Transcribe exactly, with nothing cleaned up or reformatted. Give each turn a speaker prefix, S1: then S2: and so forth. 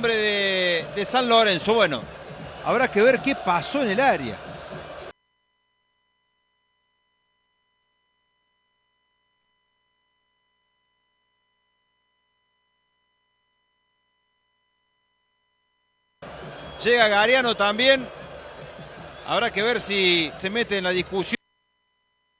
S1: Hombre de, de San Lorenzo. Bueno, habrá que ver qué pasó en el área. Llega Gariano también. Habrá que ver si se mete en la discusión.